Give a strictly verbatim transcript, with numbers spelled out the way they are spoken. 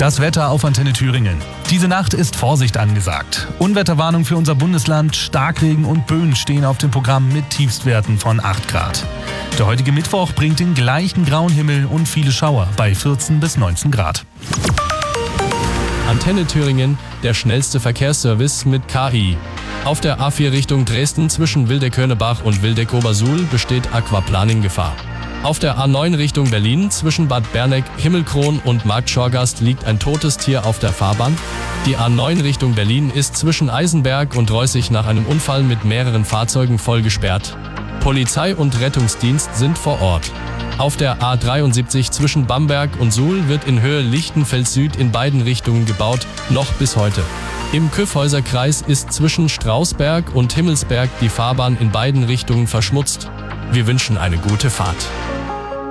Das Wetter auf Antenne Thüringen. Diese Nacht ist Vorsicht angesagt. Unwetterwarnung für unser Bundesland, Starkregen und Böen stehen auf dem Programm mit Tiefstwerten von acht Grad. Der heutige Mittwoch bringt den gleichen grauen Himmel und viele Schauer bei vierzehn bis neunzehn Grad. Antenne Thüringen, der schnellste Verkehrsservice mit K I. Auf der A vier Richtung Dresden zwischen Wildeck-Hörnebach und Wildeck-Obersuhl besteht Aquaplaning-Gefahr. Auf der A neun Richtung Berlin zwischen Bad Berneck, Himmelkron und Markt Schorgast liegt ein totes Tier auf der Fahrbahn. Die A neun Richtung Berlin ist zwischen Eisenberg und Reußig nach einem Unfall mit mehreren Fahrzeugen voll gesperrt. Polizei und Rettungsdienst sind vor Ort. Auf der A dreiundsiebzig zwischen Bamberg und Suhl wird in Höhe Lichtenfels Süd in beiden Richtungen gebaut, noch bis heute. Im Kyffhäuserkreis ist zwischen Strausberg und Himmelsberg die Fahrbahn in beiden Richtungen verschmutzt. Wir wünschen eine gute Fahrt.